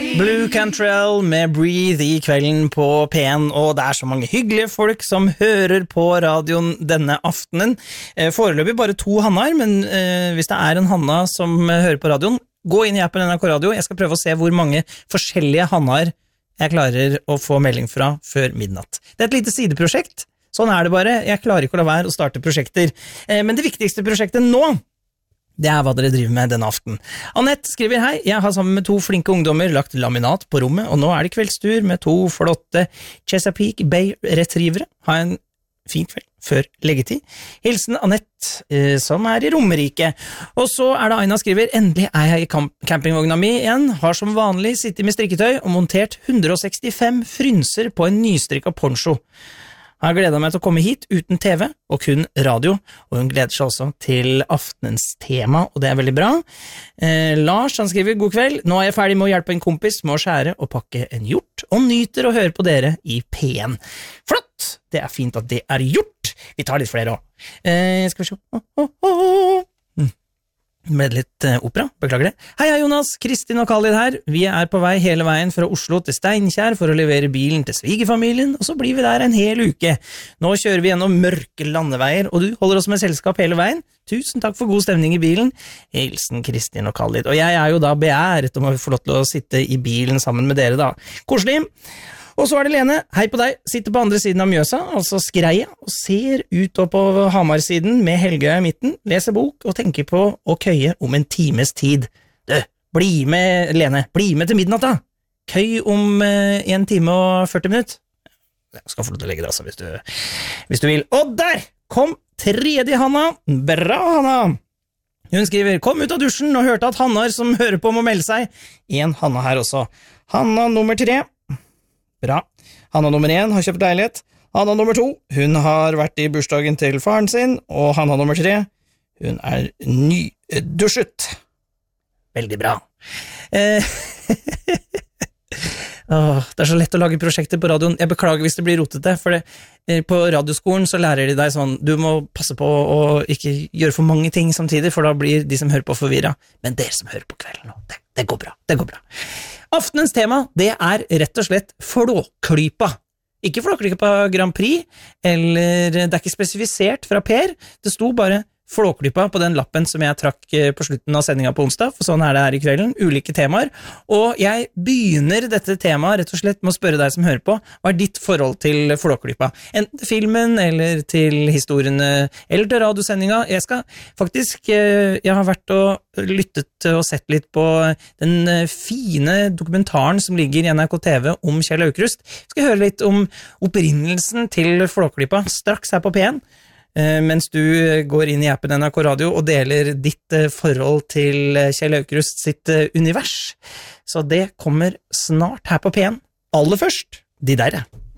Blue Cantrell med Breathe I kvelden på P1, og det så mange hyggelige folk som hører på radioen denne aftenen. Foreløpig bare 2 Hannar, men hvis det en Hanna som hører på radioen, gå inn I appen NRK Radio. Jeg skal prøve å se hvor mange forskjellige Hannar jeg klarer å få melding fra før midnatt. Det et lite sideprosjekt, sånn det bare. Jeg klarer ikke å la være å starte prosjekter. Men det viktigste prosjektet nå, det hva dere driver med denne aften. Annette skriver, hei, jeg har sammen med 2 flinke ungdommer lagt laminat på rommet, og nå det kveldstur med 2 flotte Chesapeake Bay Retrievere. Ha en fin kveld før leggetid. Hilsen Annette, som I Romerike. Og så det Aina skriver, endelig jeg I campingvogna mi igjen, har som vanlig sittet med strikketøy og montert 165 frynser på en nystrikket poncho. Jeg gleder meg til å komme hit uten TV og kun radio, og hun gleder seg også til aftenens tema, og det veldig bra. Lars, han skriver, god kveld, nå jeg ferdig med å hjelpe en kompis med å skjære og pakke en hjort, og nyter å høre på dere I P1. Flott! Det fint at det gjort. Vi tar litt flere også. Skal vi se. Med litt opera, beklager det. Hei Jonas, Kristin og Khalid her. Vi på vei hele veien fra Oslo til Steinkjer for å levere bilen til svigerfamilien, og så blir vi der en hel uke. Nå kjører vi gjennom mørke landeveier, og du holder oss med selskap hele veien. Tusen takk for god stemning I bilen. Hilsen Kristin og Khalid. Og jeg jo da beæret om å få lov til å sitte I bilen sammen med dere da. Koselig! Og så det Lene, hei på deg, sitter på andre siden av Mjøsa, altså Skreia, og ser ut på Hamarsiden med Helgøya I midten, leser bok og tenker på å køye om en times tid. Du, bli med, Lene, bli med til midnatt da! Køy om 1 time og 40 minutter. Jeg skal få lov til å legge det altså, hvis du vil. Og der kom 3. Hanna. Bra, Hanna! Hun skriver, kom ut av dusjen og hørte at Hannar som hører på må melde seg. 1 Hanna her også. Hanna nummer 3. Bra. Hanna nummer 1 har kjøpt leilighet. Hanna nummer 2, hun har vært I bursdagen til faren sin, og Hanna nummer 3, hun nydusjet. Veldig bra. Det så lett å lage prosjekter på radioen. Jeg beklager hvis det blir rotete, for på radioskolen så lærer de deg sånn, du må passe på å ikke gjøre for mange ting samtidig, for da blir de som hører på forvirret. Men dere som hører på kvelden nå, det går bra, det går bra. Aftenens tema, det rett og slett Flåklypa. Ikke Flåklypa Grand Prix, eller det ikke spesifisert fra Per, det sto bare Flåklypa på den lappen som jeg trakk på slutten av sendingen på onsdag, for sånn det her I kvelden, ulike temaer, og jeg begynner dette temaet rett og slett med å spørre deg som hører på, hva ditt forhold til Flåklypa? Enten til filmen, eller til historiene, eller til radiosendinga. Jeg skal faktisk, jeg har vært og lyttet og sett litt på den fine dokumentaren som ligger I NRK TV om Kjell Aukrust. Jeg skal høre litt om opprinnelsen til Flåklypa straks her på P1, mens du går inn I appen NRK Radio og deler ditt forhold til Kjell Aukrust sitt univers. Så det kommer snart her på P1. Aller først, de der